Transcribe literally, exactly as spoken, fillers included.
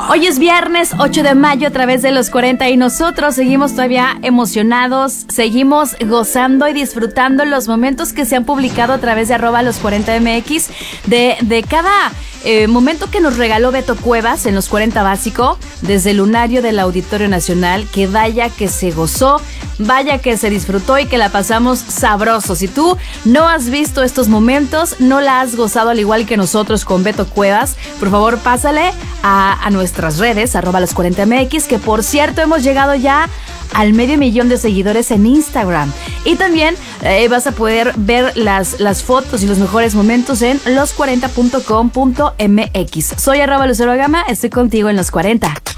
Hoy es viernes ocho de mayo a través de los cuarenta y nosotros seguimos todavía emocionados, seguimos gozando y disfrutando los momentos que se han publicado a través de arroba los cuarenta M X de, de cada eh, momento que nos regaló Beto Cuevas en los cuarenta básico desde el lunario del Auditorio Nacional, que vaya que se gozó, vaya que se disfrutó y que la pasamos sabroso. Si tú no has visto estos momentos, no la has gozado al igual que nosotros con Beto Cuevas, por favor pásale a, a nuestras redes, arroba los cuarenta M X, que por cierto hemos llegado ya al medio millón de seguidores en Instagram. Y también eh, vas a poder ver las, las fotos y los mejores momentos en los cuarenta punto com punto m x. Soy arroba Lucero Gama, estoy contigo en los cuarenta.